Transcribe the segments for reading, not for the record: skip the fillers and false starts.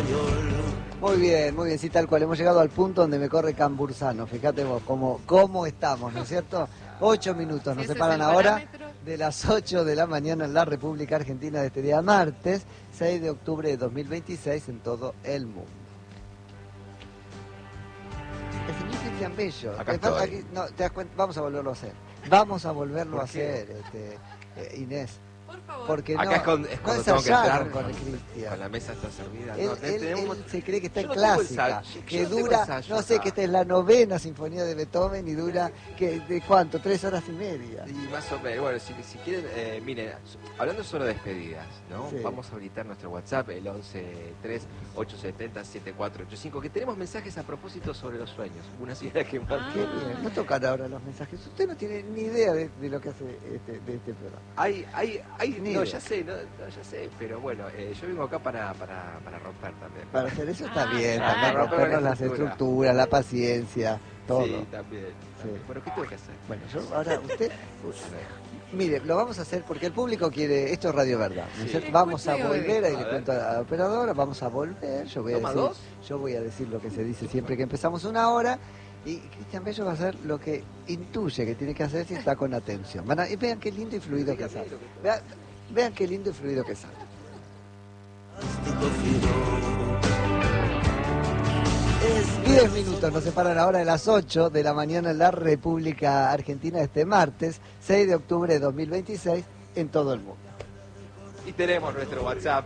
Muy bien, sí, tal cual. Hemos llegado al punto donde me corre Cambursano. Fíjate vos cómo estamos, ¿no es cierto? 8 minutos nos separan ahora de las 8 de la mañana en la República Argentina de este día martes, 6 de octubre de 2026 en todo el mundo. El señor Cristian Bello. Acá estoy. Aquí, no, te das cuenta, vamos a volverlo a hacer. Vamos a volverlo a hacer, Inés. Por favor. Porque Acá es cuando tengo que ensayaron entrar con Cristian. con la mesa está servida. Él, No, él tenemos... se cree que está en Yo no tengo clásica, ensayo, que yo no tengo dura, ensayo no sé, acá. que esta es la 9ª sinfonía de Beethoven y dura, ¿de cuánto? 3 horas y media. Y más o menos, bueno, si quieren, miren, hablando solo de despedidas, ¿no? Sí. Vamos a habilitar nuestro WhatsApp, el 1138707485, que tenemos mensajes a propósito sobre los sueños. Una señora que Qué bien, no tocan ahora los mensajes. Usted no tiene ni idea de lo que hace de este programa. Hay, Ni no, idea. ya sé, pero bueno, yo vengo acá para romper también. Para hacer eso está bien, claro. también Romper rompernos la las estructura. estructuras, la paciencia, todo. Sí, también. Sí. Bueno, ¿qué tengo que hacer? Bueno, yo ahora, mire, lo vamos a hacer porque el público quiere, esto es Radio Verdad, ¿no es Sí. cierto? Vamos a Escuche, volver, ahí a le ver. cuento a la operadora, vamos a volver, yo voy a ¿Toma decir, dos? yo voy a decir lo que se dice siempre que empezamos una hora, y Cristian Bello va a hacer lo que intuye que tiene que hacer si está con atención. Y vean qué lindo y fluido que sale. Vean qué lindo y fluido que sale. 10 minutos nos separan ahora de las 8 de la mañana en la República Argentina este martes, 6 de octubre de 2026 en todo el mundo. Y tenemos nuestro WhatsApp.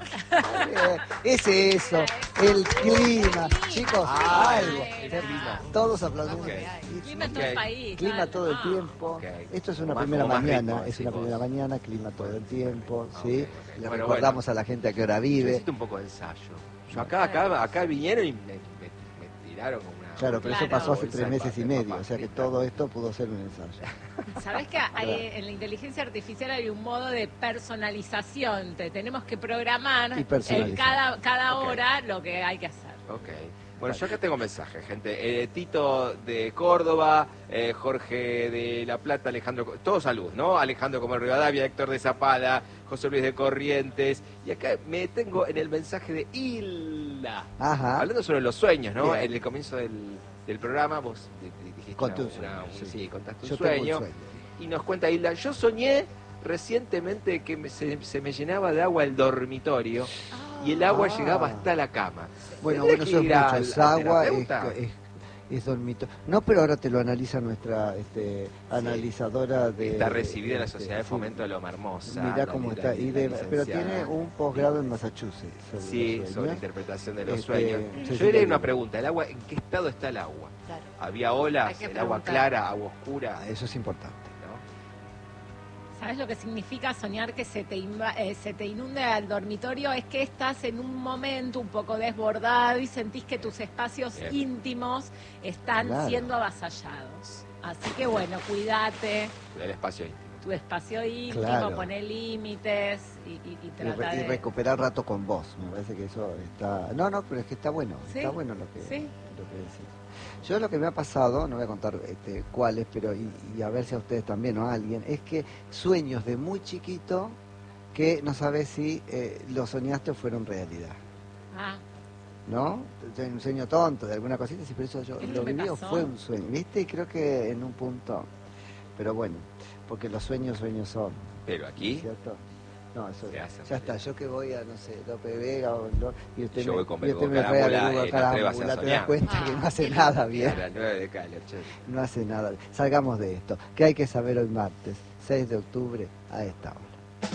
Es eso, el clima. Chicos, algo. el clima. Todos aplaudimos. Ok. Clima en todo el Ok. país. Clima claro. todo el tiempo. Ok. Esto es una Más- primera como más mañana, ritmo, es una decís primera vos. mañana, clima todo el tiempo, ¿sí? Ok, ok. Le Bueno, recordamos a la gente a qué hora Yo vive. necesito un poco de ensayo. Yo acá vinieron y me tiraron como una... Claro, pero eso Claro. pasó hace bolsa 3 de meses y papel, medio, papá, o sea que cristal. todo esto pudo ser un ensayo. ¿Sabés que en la inteligencia artificial hay un modo de personalización? Te tenemos que programar Y personalizar. cada Ok. hora lo que hay que hacer. Ok. Bueno, yo acá tengo mensajes, gente. Tito de Córdoba, Jorge de La Plata, Alejandro... Todos salud, ¿no? Alejandro Comer Rivadavia, Héctor de Zapala, José Luis de Corrientes. Y acá me tengo en el mensaje de Hilda. Ajá. Hablando sobre los sueños, ¿no? Bien. En el comienzo del programa vos dijiste... Conté un sueño, sí. Sí, contaste Yo un tengo un sueño. sueño. Y nos cuenta Hilda, yo soñé recientemente que se me llenaba de agua el dormitorio y el agua Ah. llegaba hasta la cama. Bueno, ¿Tendré eso que es ir al- mucho, es al agua, terapeuta? es dormito. No, pero ahora te lo analiza nuestra analizadora de... Está recibida en la Sociedad de sí. Fomento de Loma Hermosa. Mirá la cómo li- está, la- y la pero licenciada. tiene un posgrado en Massachusetts. Sobre Sí, los sobre sueños. interpretación de los Este, sueños. sí, Yo sí, le sí. una pregunta, ¿el agua, en qué estado está el agua? Claro. ¿Había olas, Hay que el agua preguntar. clara, agua oscura? Ah, eso es importante. ¿No? ¿Sabes lo que significa soñar que se te inunde al dormitorio? Es que estás en un momento un poco desbordado y sentís que tus espacios Bien. íntimos están Claro. siendo avasallados. Así que bueno, cuídate, El espacio íntimo. tu espacio íntimo, Claro. poné límites y Y, trata y de... recuperar rato con vos. Me parece que eso está... No, pero es que está bueno. Sí, Está bueno lo que sí. decís. Yo lo que me ha pasado, no voy a contar cuáles, pero y a ver si a ustedes también o a alguien, es que sueños de muy chiquito que no sabes si lo soñaste o fueron realidad. Ah, ¿No? Un sueño tonto de alguna cosita, sí, pero eso yo Es lo lo que me viví o pasó. fue un sueño, ¿viste? Y creo que en un punto, pero bueno, porque los sueños son, Pero aquí, ¿cierto? No, eso Se hace ya está, realidad. yo que voy a, no sé, Lope Vega y usted Yo me, voy con y usted Belgo me trae a Carámbula, Belgo no te Carámbula, vas a te das soñar. cuenta que no Ah, hace qué nada a bien, las 9 de Cali, che. no hace nada. Salgamos de esto. ¿Qué hay que saber hoy martes, 6 de octubre, a esta hora?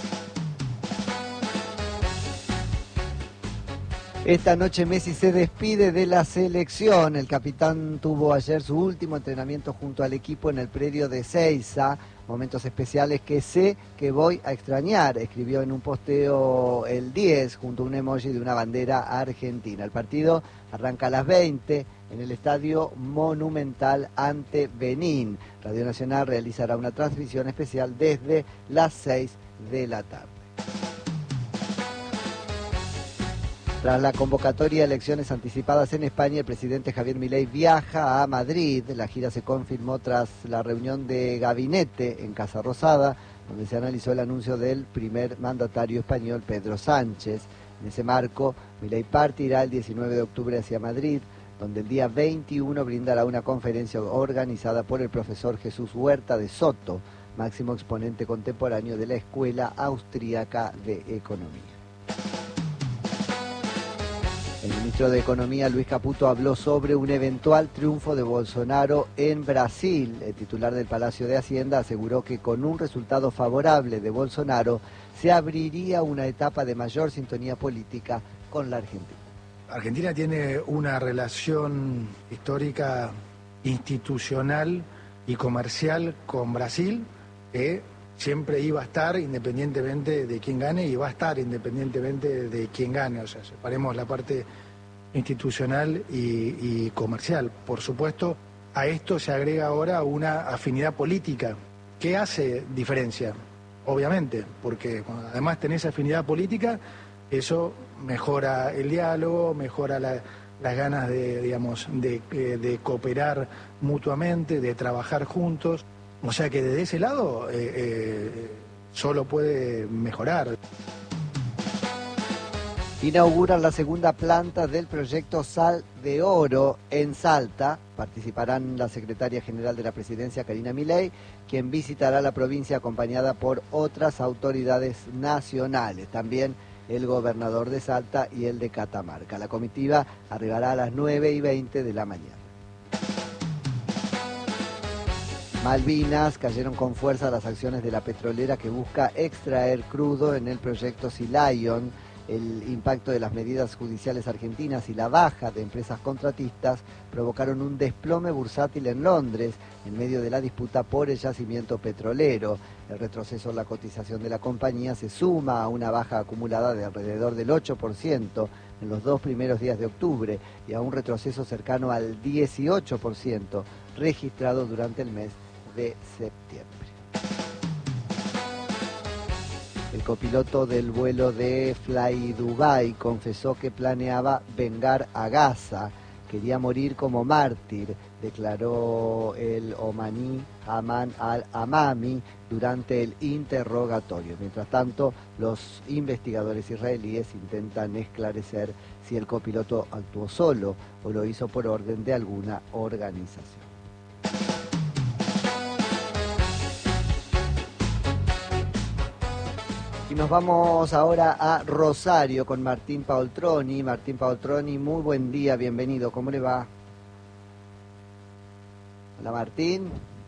Esta noche Messi se despide de la selección. El capitán tuvo ayer su último entrenamiento junto al equipo en el predio de Seiza. Momentos especiales que sé que voy a extrañar, escribió en un posteo el 10 junto a un emoji de una bandera argentina. El partido arranca a las 20 en el Estadio Monumental ante Benín. Radio Nacional realizará una transmisión especial desde las 6 de la tarde. Tras la convocatoria a elecciones anticipadas en España, el presidente Javier Milei viaja a Madrid. La gira se confirmó tras la reunión de gabinete en Casa Rosada, donde se analizó el anuncio del primer mandatario español, Pedro Sánchez. En ese marco, Milei partirá el 19 de octubre hacia Madrid, donde el día 21 brindará una conferencia organizada por el profesor Jesús Huerta de Soto, máximo exponente contemporáneo de la Escuela Austríaca de Economía. El ministro de Economía, Luis Caputo, habló sobre un eventual triunfo de Bolsonaro en Brasil. El titular del Palacio de Hacienda aseguró que con un resultado favorable de Bolsonaro se abriría una etapa de mayor sintonía política con la Argentina. Argentina tiene una relación histórica, institucional y comercial con Brasil que siempre iba a estar independientemente de quién gane y va a estar independientemente de quién gane. O sea, separemos la parte institucional y comercial. Por supuesto, a esto se agrega ahora una afinidad política. ¿Qué hace diferencia? Obviamente, porque cuando además tenés afinidad política, eso mejora el diálogo, mejora las ganas de cooperar mutuamente, de trabajar juntos. O sea que desde ese lado solo puede mejorar. Inauguran la segunda planta del proyecto Sal de Oro en Salta. Participarán la secretaria general de la Presidencia, Karina Milei, quien visitará la provincia acompañada por otras autoridades nacionales. También el gobernador de Salta y el de Catamarca. La comitiva arribará a las 9:20 de la mañana. Malvinas, cayeron con fuerza las acciones de la petrolera que busca extraer crudo en el proyecto Sea Lion. El impacto de las medidas judiciales argentinas y la baja de empresas contratistas provocaron un desplome bursátil en Londres en medio de la disputa por el yacimiento petrolero. El retroceso en la cotización de la compañía se suma a una baja acumulada de alrededor del 8% en los 2 primeros días de octubre y a un retroceso cercano al 18% registrado durante el mes de septiembre. El copiloto del vuelo de Fly Dubai confesó que planeaba vengar a Gaza, quería morir como mártir, declaró el omaní Haman al-Amami durante el interrogatorio. Mientras tanto, los investigadores israelíes intentan esclarecer si el copiloto actuó solo o lo hizo por orden de alguna organización. Y nos vamos ahora a Rosario con Martín Paoltroni. Martín Paoltroni, muy buen día, bienvenido. ¿Cómo le va? Hola, Martín.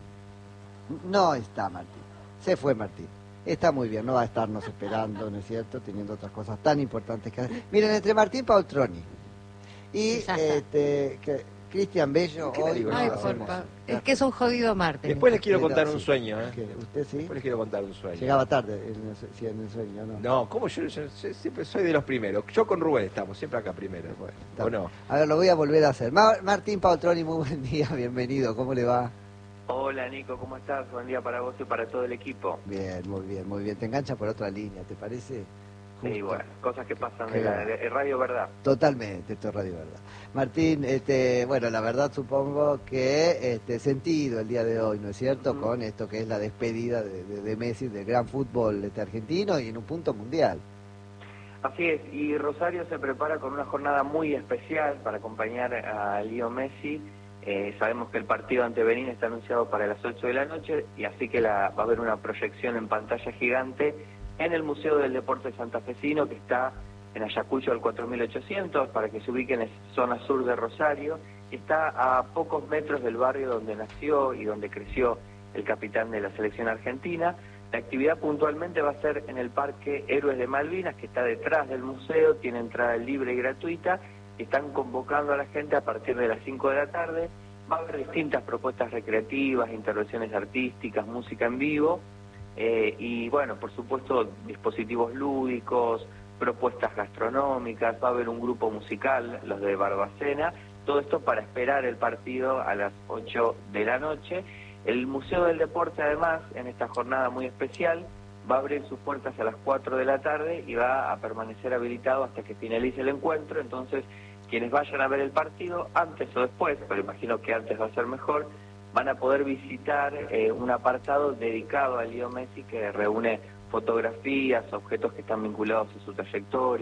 No está Martín. Se fue Martín. Está muy bien, no va a estarnos esperando, ¿no es cierto? Teniendo otras cosas tan importantes que hacer. Miren, entre Martín Paoltroni y Cristian Bello hoy... Ay, es que es un jodido martes. Después les quiero contar un sueño, ¿eh? ¿Usted sí? Después les quiero contar un sueño. Llegaba tarde en el sueño, ¿no? No, ¿cómo? Yo siempre soy de los primeros. Yo con Rubén estamos siempre acá primero. Bueno, ¿O no? A ver, lo voy a volver a hacer. Martín Paoltroni, muy buen día, bienvenido. ¿Cómo le va? Hola Nico, ¿cómo estás? Buen día para vos y para todo el equipo. Bien, muy bien, muy bien. Te engancha por otra línea, ¿te parece? Sí, bueno, cosas que pasan de Radio Verdad. Totalmente, esto es Radio Verdad. Martín, bueno, la verdad supongo que sentido el día de hoy, ¿no es cierto? Con esto que es la despedida de Messi, del gran fútbol argentino y en un punto mundial. Así es, y Rosario se prepara con una jornada muy especial para acompañar a Leo Messi. Sabemos que el partido ante Benín está anunciado para las 8 de la noche y así que va a haber una proyección en pantalla gigante en el Museo del Deporte Santafesino, que está en Ayacucho al 4800, para que se ubiquen en zona sur de Rosario, y está a pocos metros del barrio donde nació y donde creció el capitán de la selección argentina. La actividad puntualmente va a ser en el Parque Héroes de Malvinas, que está detrás del museo, tiene entrada libre y gratuita, y están convocando a la gente a partir de las 5 de la tarde. Va a haber distintas propuestas recreativas, intervenciones artísticas, música en vivo, y bueno, por supuesto, dispositivos lúdicos, propuestas gastronómicas, va a haber un grupo musical, los de Barbacena, todo esto para esperar el partido a las 8 de la noche. El Museo del Deporte, además, en esta jornada muy especial, va a abrir sus puertas a las 4 de la tarde y va a permanecer habilitado hasta que finalice el encuentro. Entonces, quienes vayan a ver el partido, antes o después, pero imagino que antes va a ser mejor, van a poder visitar un apartado dedicado a Leo Messi que reúne fotografías, objetos que están vinculados a su trayectoria,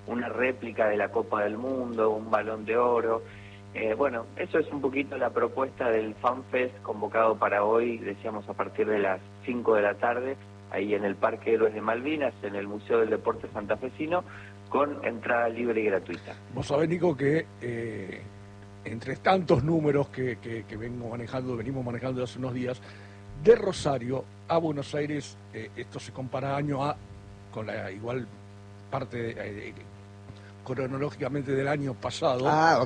una réplica de la Copa del Mundo, un Balón de Oro. Bueno, eso es un poquito la propuesta del FanFest convocado para hoy, decíamos a partir de las 5 de la tarde, ahí en el Parque Héroes de Malvinas, en el Museo del Deporte Santafesino, con entrada libre y gratuita. Vos sabés, Nico, que entre tantos números que venimos manejando hace unos días, de Rosario a Buenos Aires, esto se compara año a con la igual parte cronológicamente del año pasado.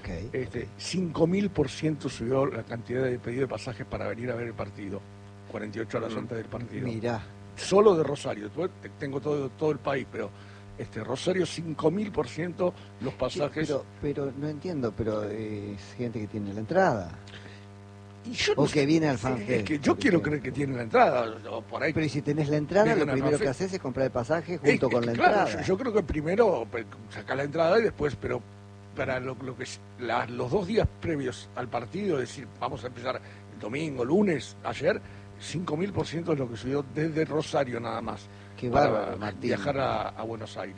5.000% subió la cantidad de pedido de pasajes para venir a ver el partido, 48 horas antes del partido. Mirá. Solo de Rosario, tengo todo el país, pero Rosario 5.000% los pasajes. Pero no entiendo, pero es gente que tiene la entrada. Y yo o que viene al FanFest. Es que yo quiero creer que tiene la entrada. O por ahí, pero si tenés la entrada, lo primero que haces es comprar el pasaje junto con la entrada. Yo creo que primero sacar la entrada y después, pero para los 2 días previos al partido, es decir, vamos a empezar el domingo, lunes, ayer, 5.000% es lo que subió desde Rosario nada más. Qué para bárbaro, Martín. Viajar a Buenos Aires.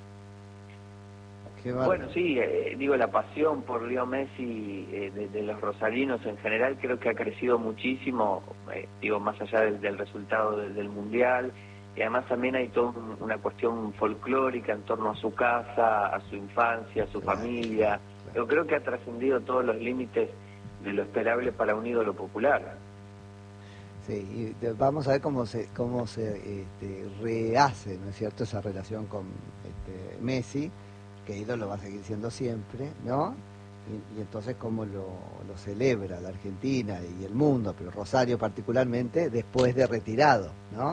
Qué bueno, sí, digo, la pasión por Leo Messi de los rosarinos en general creo que ha crecido muchísimo, digo, más allá del resultado del Mundial, y además también hay toda una cuestión folclórica en torno a su casa, a su infancia, a su familia. Yo creo que ha trascendido todos los límites de lo esperable para un ídolo popular. Sí, y vamos a ver cómo se rehace, ¿no es cierto?, esa relación con Messi, que ídolo va a seguir siendo siempre, ¿no? Y entonces cómo lo celebra la Argentina y el mundo, pero Rosario particularmente, después de retirado, ¿no?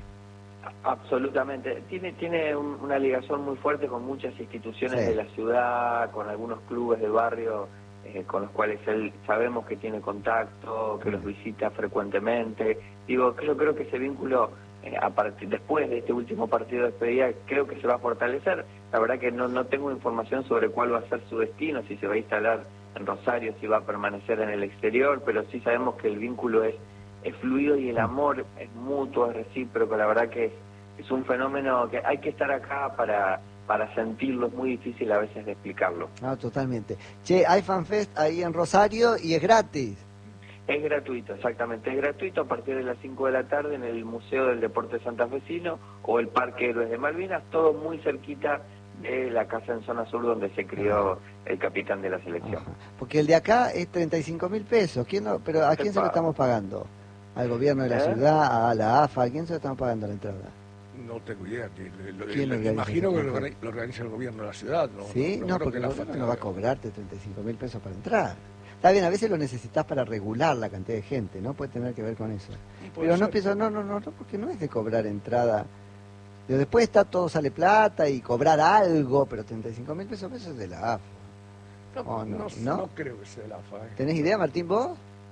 Absolutamente. Tiene una ligación muy fuerte con muchas instituciones de la ciudad, con algunos clubes de barrio con los cuales él sabemos que tiene contacto, que los visita frecuentemente. Digo, yo creo que ese vínculo, después de este último partido de despedida, creo que se va a fortalecer. La verdad que no tengo información sobre cuál va a ser su destino, si se va a instalar en Rosario, si va a permanecer en el exterior, pero sí sabemos que el vínculo es fluido y el amor es mutuo, es recíproco. La verdad que es un fenómeno que hay que estar acá para sentirlo, es muy difícil a veces de explicarlo. No, totalmente. Che, hay FanFest ahí en Rosario y es gratis. Es gratuito, exactamente, es gratuito a partir de las 5 de la tarde en el Museo del Deporte Santafesino o el Parque Héroes de Malvinas, todo muy cerquita de la casa en Zona Sur donde se crió el capitán de la selección. Ajá. Porque el de acá es 35.000 pesos, pero ¿a quién se lo estamos pagando? ¿Al gobierno de la ciudad, a la AFA? ¿A quién se lo estamos pagando la entrada? No tengo idea. Imagino que lo organiza el gobierno de la ciudad. ¿Sí? No, porque el gobierno no va a cobrarte 35.000 pesos para entrar. Está bien, a veces lo necesitas para regular la cantidad de gente, ¿no? Puede tener que ver con eso. Pero no pienso, no, porque no es de cobrar entrada. Pero después todo sale plata y cobrar algo, pero 35.000 pesos es de la AFA. No creo que sea de la AFA. ¿Tenés idea, Martín, vos?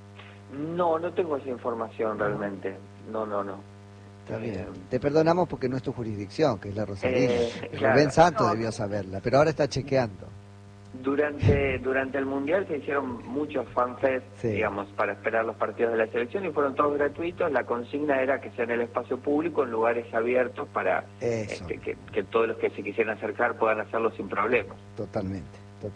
No tengo esa información realmente. No. Está bien. Te perdonamos porque no es tu jurisdicción, que es la Rosalina. Claro. Rubén Santos debió saberla, pero ahora está chequeando. Durante el Mundial se hicieron muchos fanfests, digamos, para esperar los partidos de la selección y fueron todos gratuitos. La consigna era que sea en el espacio público, en lugares abiertos, para que todos los que se quisieran acercar puedan hacerlo sin problemas. Totalmente.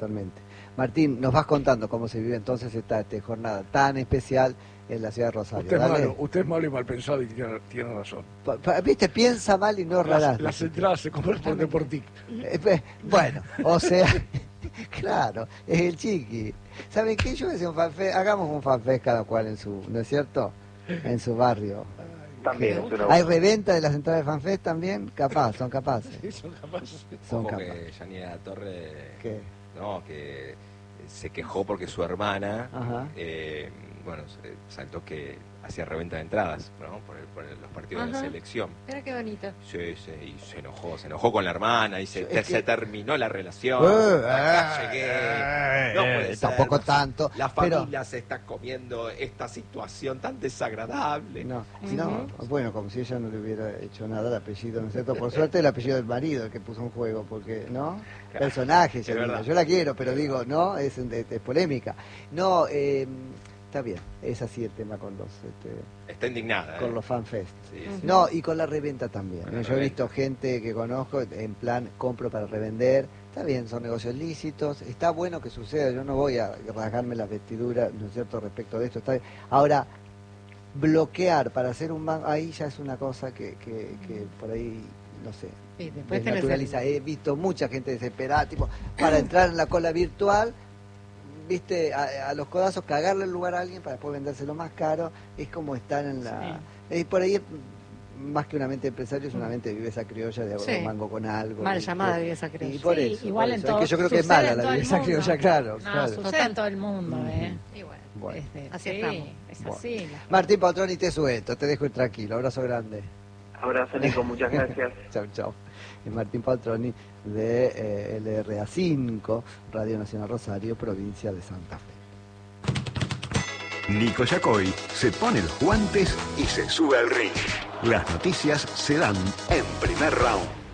Martín, nos vas contando cómo se vive entonces esta jornada tan especial en la ciudad de Rosario. Usted es malo y mal pensado y tiene razón. ¿Viste? Piensa mal y no rarás. Las entradas se corresponden por ti. Bueno, o sea, claro, es el chiqui. ¿Saben qué? Yo decía hagamos un fanfest cada cual en su, ¿no es cierto? En su barrio. También ¿Hay reventa de las entradas de FanFest también? Son capaces. Sí, son capaces. Que Yanina Torre... ¿Qué? No, que se quejó porque su hermana, Ajá. saltó que hacía reventa de entradas, ¿no? Por los partidos de la selección. Mira qué bonito. Sí, y se enojó con la hermana y se terminó la relación. Llegué. No puede ser. Tampoco tanto. La familia se está comiendo esta situación tan desagradable. Bueno, como si ella no le hubiera hecho nada al apellido, ¿no es cierto? Por suerte el apellido del marido el que puso en juego, porque, ¿no? Personaje, yo la quiero, pero digo, ¿no? Es polémica. No, está bien. Es así el tema con los Está indignada. con los fanfest. Sí, sí. No, y con la reventa también. Con la Yo he reventa. visto gente que conozco en plan compro para revender. Está bien, son negocios lícitos. Está bueno que suceda. Yo no voy a rasgarme las vestiduras, ¿no es cierto?, respecto de esto. Está bien. Ahora, bloquear para hacer un banco, ahí ya es una cosa que por ahí, no sé, Sí, después tenés desnaturaliza. He visto mucha gente desesperada, tipo, para entrar en la cola virtual, viste, a los codazos, cagarle el lugar a alguien para después vendérselo más caro. Es como estar en la... por ahí, más que una mente de empresario, es una mente de viveza criolla, de Sí. mango con algo. Mal ¿viste? llamada viveza criolla. Y por Sí, eso, igual por en eso. todo- Es que yo creo que es sucede mala en la todo el viveza mundo. criolla, claro. No, claro. sucede en todo el mundo, Y bueno, Bueno. así sí, estamos. es Bueno. así. Martín Paltroni, te suelto, te dejo ir tranquilo. Abrazo grande. Abrazo, Nico, muchas gracias. Chau, chau. Es Martín Paltroni de LRA5, Radio Nacional Rosario, provincia de Santa Fe. Nico Yacoy se pone los guantes y se sube al ring. Las noticias se dan en primer round.